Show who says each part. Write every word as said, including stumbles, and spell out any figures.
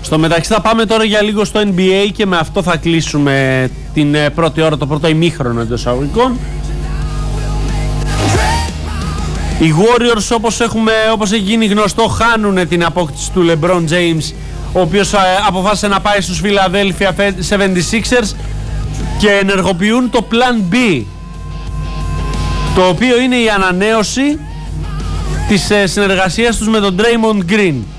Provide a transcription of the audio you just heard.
Speaker 1: Στο μεταξύ θα πάμε τώρα για λίγο στο N B A και με αυτό θα κλείσουμε την πρώτη ώρα, το πρώτο ημίχρονο εντός εισαγωγικών. Οι Warriors, όπως, έχουμε, όπως έχει γίνει γνωστό, χάνουν την απόκτηση του LeBron James, ο οποίος αποφάσισε να πάει στους Philadelphia seventy-sixers και ενεργοποιούν το Plan B, το οποίο είναι η ανανέωση της συνεργασίας τους με τον Draymond Green.